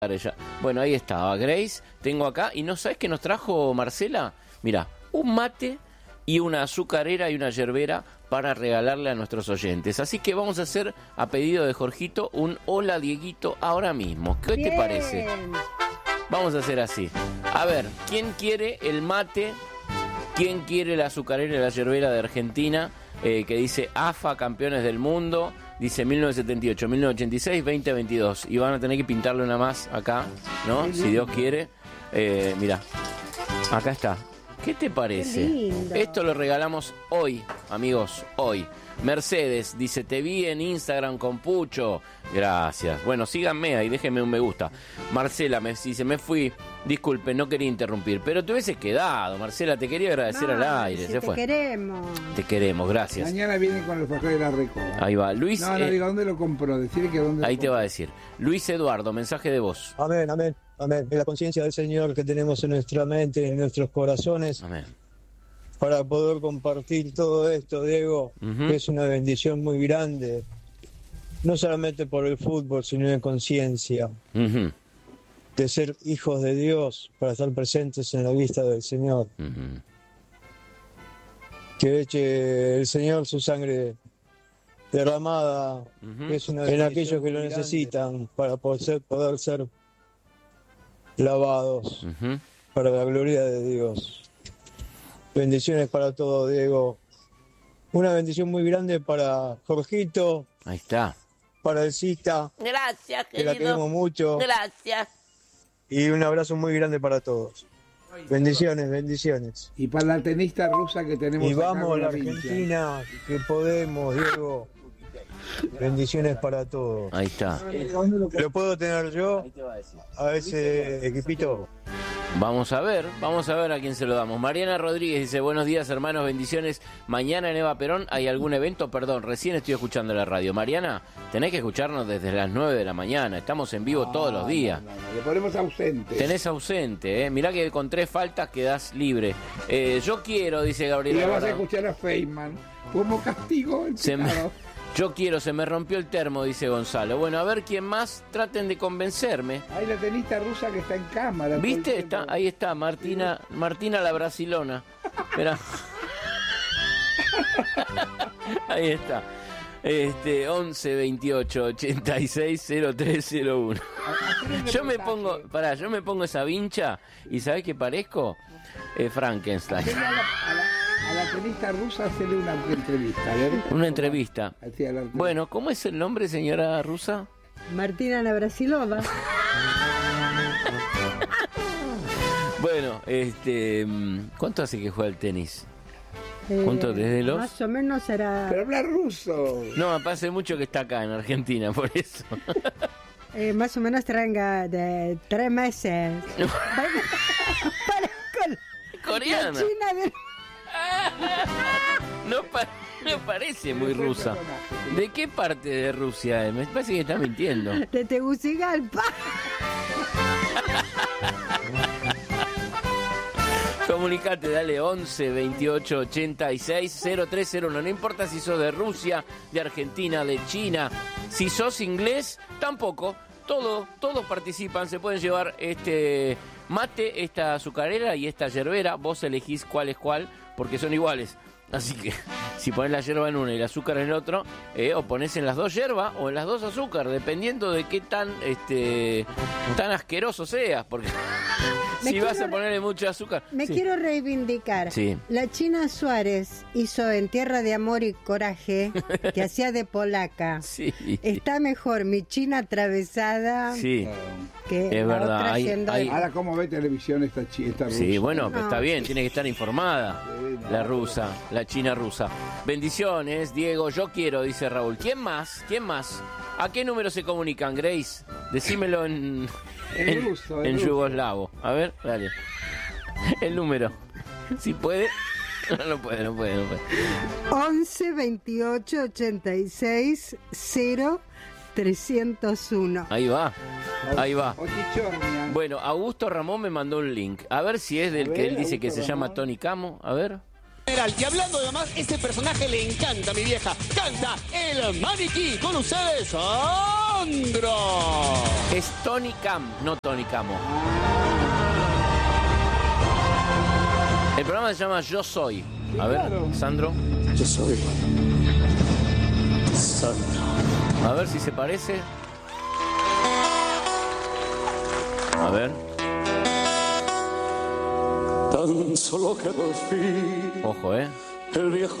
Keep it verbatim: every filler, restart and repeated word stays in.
Ella. Bueno, ahí estaba Grace, tengo acá, y ¿no sabes qué nos trajo Marcela? Mira, un mate y una azucarera y una yerbera para regalarle a nuestros oyentes. Así que vamos a hacer, a pedido de Jorgito, un hola Dieguito ahora mismo. ¿Qué Bien. te parece? Vamos a hacer así. A ver, ¿quién quiere el mate? ¿Quién quiere la azucarera y la yerbera de Argentina? Eh, que dice A F A, campeones del mundo. Dice mil novecientos setenta y ocho, mil novecientos ochenta y seis, veinte veintidós. Y van a tener que pintarle una más acá, ¿no? Si Dios quiere. Eh, mira, acá está. ¿Qué te parece? Qué Esto lo regalamos hoy, amigos, hoy. Mercedes dice, te vi en Instagram con Pucho. Gracias. Bueno, síganme ahí, déjenme un me gusta. Marcela me dice, me fui. Disculpe, no quería interrumpir, pero te hubieses quedado, Marcela, te quería agradecer no, al aire. Si Se te fue. queremos. Te queremos, gracias. Mañana viene con el pastor de la Recoba. Ahí va, Luis. No, no, eh, diga, ¿dónde lo compró? Decirle que dónde Ahí lo te compró. va a decir. Luis Eduardo, mensaje de voz. Amén, amén, amén. Es la conciencia del Señor que tenemos en nuestra mente, en nuestros corazones. Amén. Para poder compartir todo esto, Diego, uh-huh. que es una bendición muy grande, no solamente por el fútbol, sino en conciencia, uh-huh. de ser hijos de Dios, para estar presentes en la vista del Señor. Uh-huh. Que eche el Señor su sangre derramada uh-huh. que es una en aquellos que lo necesitan, grande. Para poder ser, poder ser lavados uh-huh. para la gloria de Dios. Bendiciones para todos, Diego. Una bendición muy grande para Jorgito. Ahí está. Para el Cita. Gracias, que querido. Que la queremos mucho. Gracias. Y un abrazo muy grande para todos. Bendiciones, bendiciones. Y para la tenista rusa que tenemos Y acá vamos a la la Argentina, que podemos, Diego. Bendiciones para todos. Ahí está. ¿Lo puedo tener yo a ese equipito? Vamos a ver, vamos a ver a quién se lo damos. Mariana Rodríguez dice, buenos días hermanos, bendiciones. Mañana en Eva Perón hay algún evento, perdón, recién estoy escuchando la radio. Mariana, tenés que escucharnos desde las nueve de la mañana, estamos en vivo no, todos los días. No, no, no. Le ponemos ausente. Tenés ausente, ¿eh? Mirá que con tres faltas quedás libre. Eh, yo quiero, dice Gabriela. Y le vas a escuchar a Feynman como castigo el se me, Yo quiero, se me rompió el termo, dice Gonzalo. Bueno, a ver quién más, traten de convencerme. Hay la tenista rusa que está en cámara. ¿Viste? Está, ahí está, Martina, Martina la brasilona. Espera. Ahí está. Este, once veintiocho ochenta y seis cero tres cero uno. Yo me pongo, pará, yo me pongo esa vincha y ¿sabés qué parezco? Eh, Frankenstein. A la, a, la, a la tenista rusa hacerle una entrevista, ¿ver? Una entrevista. Bueno, ¿cómo es el nombre, señora rusa? Martina la Brasilova. Bueno, este, ¿cuánto hace que juega el tenis? Eh, ¿Cuánto desde los? Más o menos será. Pero habla ruso. No, hace mucho que está acá en Argentina, por eso. Eh, más o menos tenga de tres meses. Coreana. China de... no, pa no parece muy rusa. ¿De qué parte de Rusia es? Me parece que está mintiendo. De Tegucigalpa. Comunicate, dale once veintiocho ochenta y seis cero tres cero uno. No importa si sos de Rusia, de Argentina, de China. Si sos inglés, tampoco. Todos, todos participan. Se pueden llevar este mate, esta azucarera y esta yerbera. Vos elegís cuál es cuál, porque son iguales. Así que si pones la yerba en una y el azúcar en el otro, eh, o pones en las dos yerbas o en las dos azúcar, dependiendo de qué tan este tan asqueroso seas, porque si vas a ponerle mucho azúcar. Me sí. quiero reivindicar. Sí. La China Suárez hizo en Tierra de Amor y Coraje, que hacía de polaca. Sí. Está mejor mi China atravesada sí. que es la verdad. otra Hay, siendo hay... de... Ahora, ¿cómo ve televisión esta, esta rusa? Sí, bueno, no. está bien, tiene que estar informada. Sí, no, la rusa, la china rusa. Bendiciones, Diego, yo quiero, dice Raúl. ¿Quién más? ¿Quién más? ¿A qué número se comunican, Grace? Decímelo en... En, en ruso, en ruso. yugoslavo. A ver, dale. El número. Si puede. No, no puede, no puede, no puede. once veintiocho ochenta y seis cero trescientos uno. Ahí va. Ahí va. Ochichornia. Bueno, Augusto Ramón me mandó un link. A ver si es del A que ver, él dice Augusto que se Ramón. llama Tony Camo. A ver. Y hablando de más, ese personaje le encanta a mi vieja. Canta el maniquí con ustedes. ¡Oh! Sandro. Es Tony Cam, no Tony Camo. El programa se llama Yo Soy. A ver, Sandro. Yo soy Sandro. A ver si se parece. A ver. Tan solo quedó al fin Ojo, eh. el viejo